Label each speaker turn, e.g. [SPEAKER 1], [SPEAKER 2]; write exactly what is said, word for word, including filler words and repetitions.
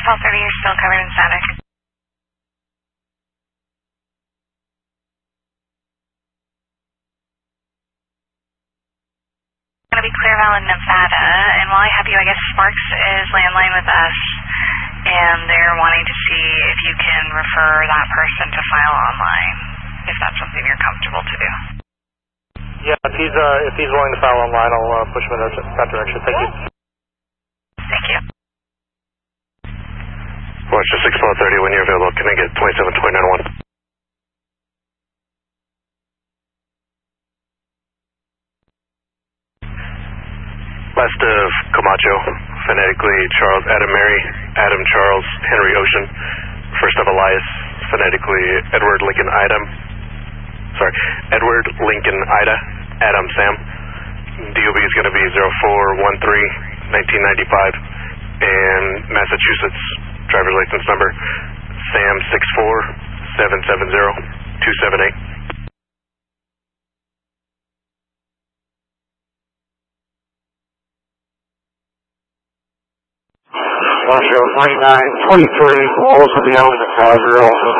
[SPEAKER 1] twelve thirty, you're still covered in static. Going to be Clear Valley, Nevada, and while I have you, I guess Sparks is landline with us, and they're wanting to see if you can refer that person to file online, if that's something you're comfortable to do.
[SPEAKER 2] Yeah, if he's uh, if he's willing to file online, I'll uh, push him in that direction. Thank you.
[SPEAKER 1] Thank you.
[SPEAKER 3] Watch the six four thirty when you're available. Can I get twenty-seven twenty-nine one? West of Camacho, phonetically Charles Adam Mary, Adam Charles Henry Ocean, first of Elias, phonetically Edward Lincoln Adam, sorry, Edward Lincoln Ida, Adam Sam. D O B is going to be zero four one three nineteen ninety-five, and Massachusetts driver's license number Sam six four seven seven zero two seven eight.
[SPEAKER 4] Oscar ninety-nine twenty-three, Walls of the Island of Calgary, also